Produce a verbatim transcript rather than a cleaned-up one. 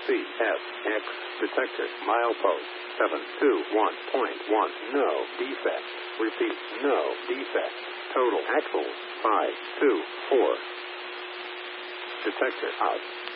C S X detected. Milepost seven two one point one. No defect. Repeat, no defect. Total axles five two four. Detected out.